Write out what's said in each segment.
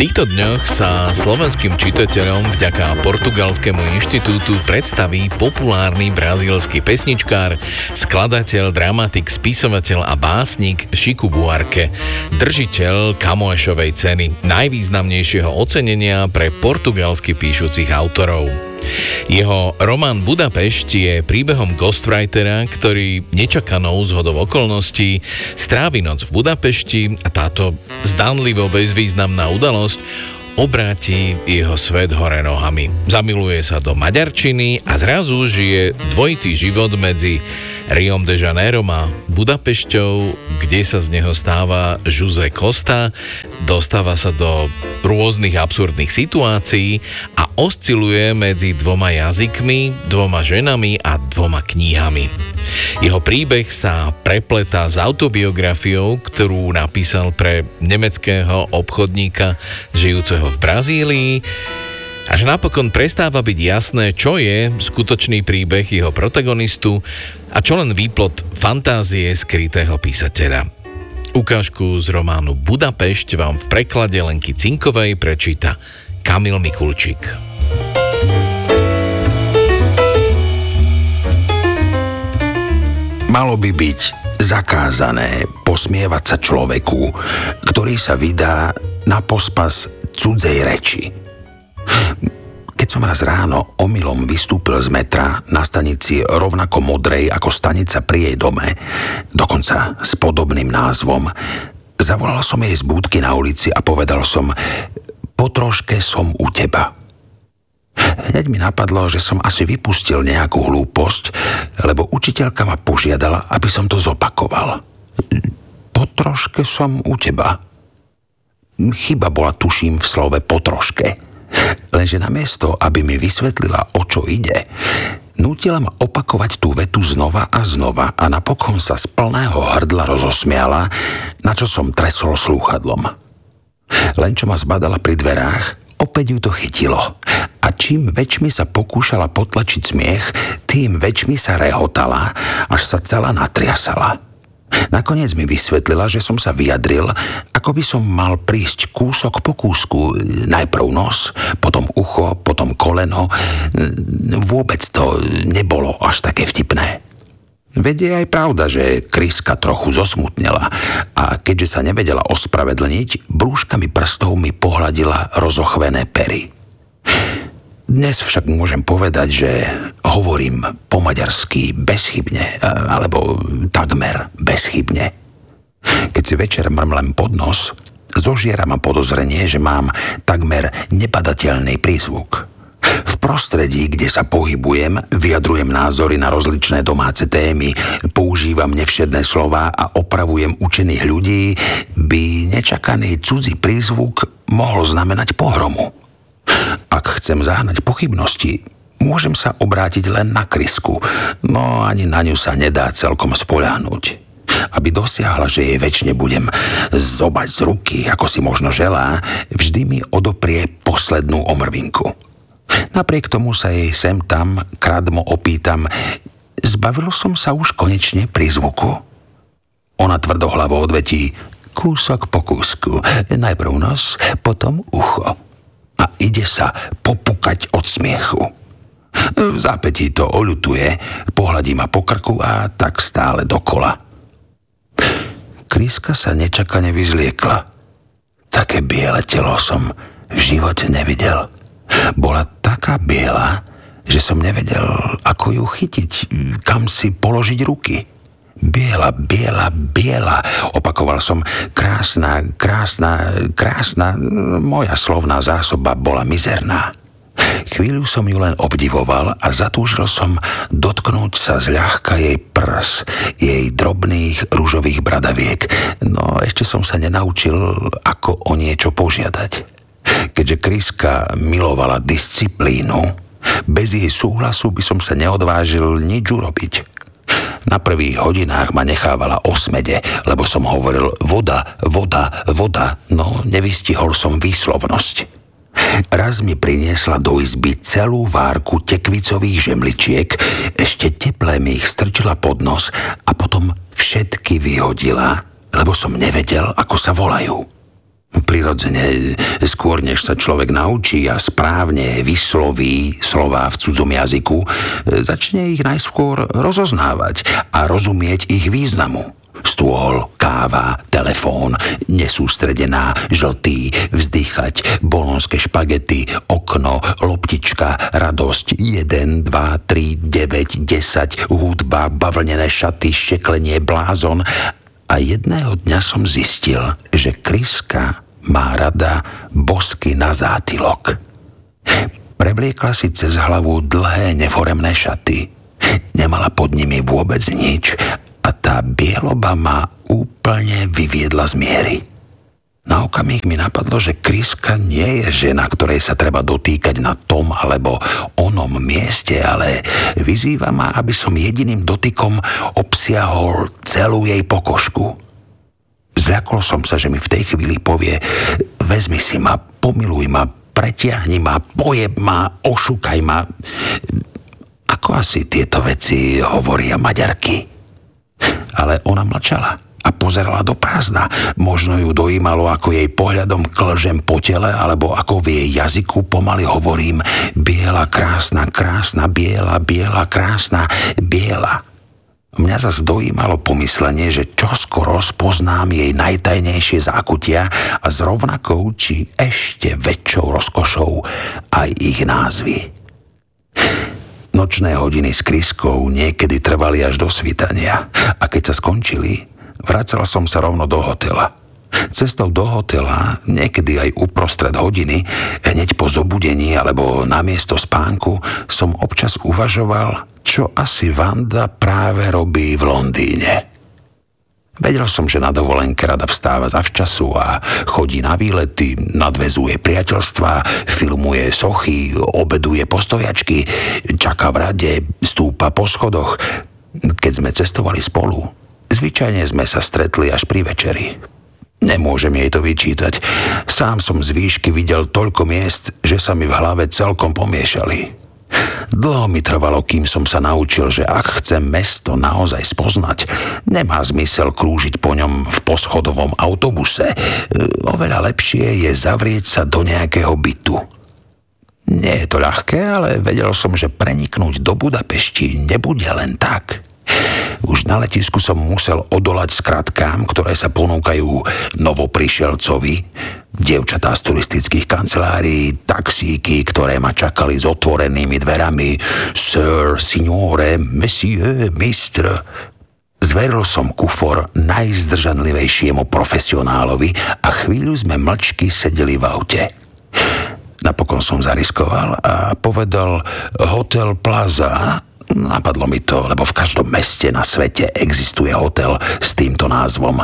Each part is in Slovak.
týchto dňoch sa slovenským čitateľom vďaka Portugalskému inštitútu predstaví populárny brazílsky pesničkár, skladateľ, dramatik, spisovateľ a básnik Chico Buarque, držiteľ Camõesovej ceny, najvýznamnejšieho ocenenia pre portugalsky píšucich autorov. Jeho román Budapešť je príbehom ghostwritera, ktorý nečakanou zhodou okolností strávi noc v Budapešti a táto zdánlivo bezvýznamná udalosť obráti jeho svet hore nohami. Zamiluje sa do maďarčiny a zrazu žije dvojitý život medzi Riom de Janeirom a Budapešťou, kde sa z neho stáva José Costa, dostáva sa do rôznych absurdných situácií a osciluje medzi dvoma jazykmi, dvoma ženami a dvoma knihami. Jeho príbeh sa prepletá s autobiografiou, ktorú napísal pre nemeckého obchodníka žijúceho v Brazílii, až napokon prestáva byť jasné, čo je skutočný príbeh jeho protagonistu a čo len výplod fantázie skrytého písateľa. Ukážku z románu Budapešť vám v preklade Lenky Cinkovej prečíta Kamil Mikulčík. Malo by byť zakázané posmievať sa človeku, ktorý sa vydá na pospas cudzej reči. Keď som raz ráno omylom vystúpil z metra na stanici rovnako modrej ako stanica pri jej dome, dokonca s podobným názvom, zavolal som jej z búdky na ulici a povedal som: po troške som u teba. Hneď mi napadlo, že som asi vypustil nejakú hlúposť, lebo učiteľka ma požiadala, aby som to zopakoval. Po troške som u teba. Chyba bola, tuším, v slove po troške. Lenže namiesto, aby mi vysvetlila, o čo ide, nútila ma opakovať tú vetu znova a znova a napokon sa z plného hrdla rozosmiala, na čo som tresol slúchadlom. Len čo ma zbadala pri dverách, opäť ju to chytilo. A čím väčšmi sa pokúšala potlačiť smiech, tým väčšmi sa rehotala, až sa celá natriasala. Nakoniec mi vysvetlila, že som sa vyjadril, ako by som mal prísť kúsok po kúsku. Najprv nos, potom ucho, potom koleno. Vôbec to nebolo až také vtipné. Veď je aj pravda, že Kryska trochu zosmutnela a keďže sa nevedela ospravedlniť, brúškami prstov mi pohľadila rozochvené pery. Dnes však môžem povedať, že hovorím po maďarsky bezchybne, alebo takmer bezchybne. Keď si večer mrmlem pod nos, zožiera ma podozrenie, že mám takmer nebadateľný prízvuk. V prostredí, kde sa pohybujem, vyjadrujem názory na rozličné domáce témy, používam nevšedné slová a opravujem učených ľudí, by nečakaný cudzí prízvuk mohol znamenať pohromu. Ak chcem zahnať pochybnosti, môžem sa obrátiť len na Krysku, no ani na ňu sa nedá celkom spoľahnúť. Aby dosiahla, že jej večne budem zobať z ruky, ako si možno želá, vždy mi odoprie poslednú omrvinku. Napriek tomu sa jej sem tam kradmo opýtam: zbavil som sa už konečne prízvuku? Ona tvrdohlavo odvetí: kúsok po kúsku, najprv nos, potom ucho. A ide sa popukať od smiechu. V zápätí to oľutuje, pohľadí ma po krku a tak stále dokola. Kryska sa nečakane vyzliekla. Také biele telo som v živote nevidel. Bola taká biela, že som nevedel, ako ju chytiť, kam si položiť ruky. Biela, biela, biela, opakoval som, krásna, krásna, krásna, moja slovná zásoba bola mizerná. Chvíľu som ju len obdivoval a zatúžil som dotknúť sa zľahka jej prs, jej drobných ružových bradaviek, no ešte som sa nenaučil, ako o niečo požiadať. Keďže Kryska milovala disciplínu, bez jej súhlasu by som sa neodvážil nič urobiť. Na prvých hodinách ma nechávala osmede, lebo som hovoril voda, voda, voda, no nevystihol som výslovnosť. Raz mi priniesla do izby celú várku tekvicových žemličiek, ešte teplé mi ich strčila pod nos a potom všetky vyhodila, lebo som nevedel, ako sa volajú. Prirodzene, skôr než sa človek naučí a správne vysloví slová v cudzom jazyku, začne ich najskôr rozoznávať a rozumieť ich významu. Stôl, káva, telefón, nesústredená, žltý, vzdychať, bolonské špagety, okno, loptička, radosť, 1, 2, 3, 9, 10, hudba, bavlnené šaty, šeklenie, blázon. A jedného dňa som zistil, že Kryska má rada bosky na zátylok. Prevliekla si cez hlavu dlhé neforemné šaty. Nemala pod nimi vôbec nič a tá bieloba ma úplne vyviedla z miery. Na okamih mi napadlo, že Kryska nie je žena, ktorej sa treba dotýkať na tom alebo onom mieste, ale vyzýva ma, aby som jediným dotykom obsiahol celú jej pokožku. Zľakol som sa, že mi v tej chvíli povie: vezmi si ma, pomiluj ma, pretiahni ma, pojeb ma, ošukaj ma. Ako asi tieto veci hovoria Maďarky? Ale ona mlčala a pozerala do prázdna. Možno ju dojímalo, ako jej pohľadom klžem po tele, alebo ako v jej jazyku pomaly hovorím: biela, krásna, krásna, biela, biela, krásna, biela. Mňa zas dojímalo pomyslenie, že čoskoro spoznám jej najtajnejšie zákutia a s rovnakou či ešte väčšou rozkošou aj ich názvy. Nočné hodiny s Kryskou niekedy trvali až do svitania a keď sa skončili, vracal som sa rovno do hotela. Cestou do hotela, niekedy aj uprostred hodiny, hneď po zobudení alebo namiesto spánku, som občas uvažoval, čo asi Vanda práve robí v Londýne. Vedel som, že na dovolenke rada vstáva zavčasu a chodí na výlety, nadväzuje priateľstvá, filmuje sochy, obeduje postojačky, čaká v rade, stúpa po schodoch. Keď sme cestovali spolu, zvyčajne sme sa stretli až pri večeri. Nemôžem jej to vyčítať. Sám som z výšky videl toľko miest, že sa mi v hlave celkom pomiešali. Dlho mi trvalo, kým som sa naučil, že ak chcem mesto naozaj spoznať, nemá zmysel krúžiť po ňom v poschodovom autobuse. Oveľa lepšie je zavrieť sa do nejakého bytu. Nie je to ľahké, ale vedel som, že preniknúť do Budapešti nebude len tak. Už na letisku som musel odolať skratkám, ktoré sa ponúkajú novoprišelcovi, dievčatá z turistických kancelárií, taxíky, ktoré ma čakali s otvorenými dverami, sir, signore, monsieur, mister. Zveril som kufor najzdržanlivejšiemu profesionálovi a chvíľu sme mlčky sedeli v aute. Napokon som zariskoval a povedal Hotel Plaza. Napadlo mi to, lebo v každom meste na svete existuje hotel s týmto názvom.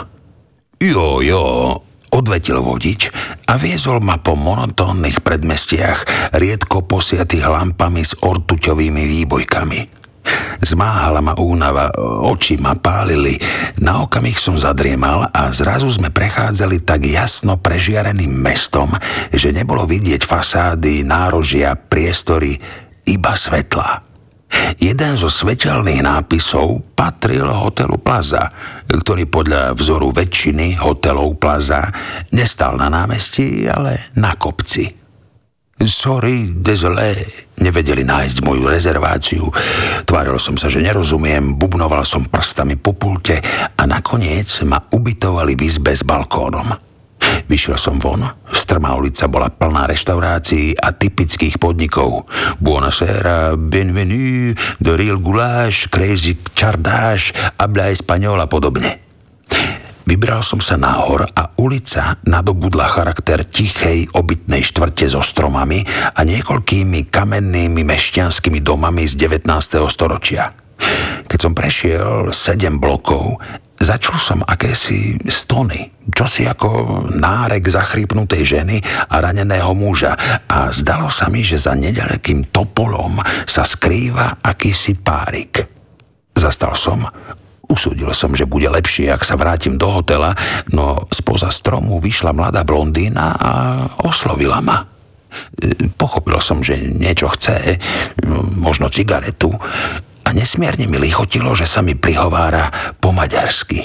Jo, odvetil vodič a viezol ma po monotónnych predmestiach riedko posiatých lampami s ortuťovými výbojkami. Zmáhala ma únava, oči ma pálili, na okamih som zadriemal a zrazu sme prechádzali tak jasno prežiareným mestom, že nebolo vidieť fasády, nárožia, priestory, iba svetlá. Jeden zo svetelných nápisov patril hotelu Plaza, ktorý podľa vzoru väčšiny hotelov Plaza nestal na námestí, ale na kopci. Sorry, désolé, nevedeli nájsť moju rezerváciu. Tváril som sa, že nerozumiem, bubnoval som prstami po pulte a nakoniec ma ubytovali v izbe s balkónom. Vyšiel som von, strmá ulica bola plná reštaurácií a typických podnikov. Buonasera, bienvenue, de real goulash, crazy čardáš, habla español a podobne. Vybral som sa nahor a ulica nadobudla charakter tichej obytnej štvrte so stromami a niekoľkými kamennými mešťanskými domami z 19. storočia. Keď som prešiel 7 blokov, začul som akési stony, čosi ako nárek zachrípnutej ženy a raneného muža a zdalo sa mi, že za nedalekým topolom sa skrýva akýsi párik. Zastal som. Usúdil som, že bude lepšie, ak sa vrátim do hotela, no spoza stromu vyšla mladá blondína a oslovila ma. Pochopil som, že niečo chce, možno cigaretu, a nesmierne mi lichotilo, že sa mi prihovára po maďarsky.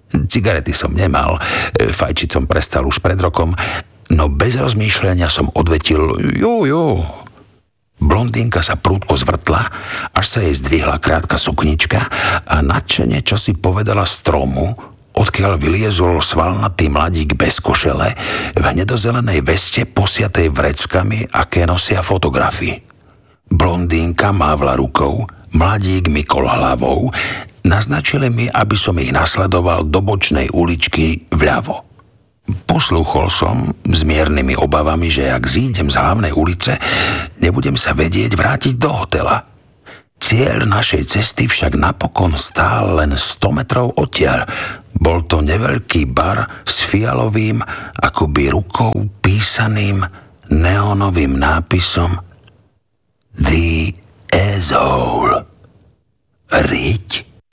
Cigarety som nemal, fajčiť som prestal už pred rokom, no bez rozmýšľania som odvetil jo. Blondínka sa prúdko zvrtla, až sa jej zdvihla krátka suknička a nadšene čo si povedala stromu, odkiaľ vyliezol svalnatý mladík bez košele v hnedozelenej veste posiatej vreckami, aké nosia fotografy. Blondínka mávla rukou, mladík mykol hlavou, naznačili mi, aby som ich nasledoval do bočnej uličky vľavo. Poslúchol som s miernymi obavami, že ak zídem z hlavnej ulice, nebudem sa vedieť vrátiť do hotela. Cieľ našej cesty však napokon stál len 100 metrov odtiaľ. Bol to neveľký bar s fialovým, akoby rukou písaným neónovým nápisom The Asshole. Riť?